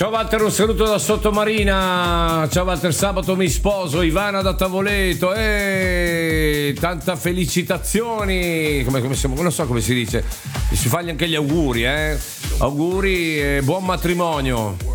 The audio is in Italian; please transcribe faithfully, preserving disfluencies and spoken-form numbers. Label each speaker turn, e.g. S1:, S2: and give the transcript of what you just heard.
S1: Ciao Walter, un saluto da Sottomarina. Ciao Walter, sabato mi sposo, Ivana da Tavoleto. E tanta felicitazioni. Come, come siamo, non so come si dice. Si fanno anche gli auguri, eh. Auguri e buon matrimonio.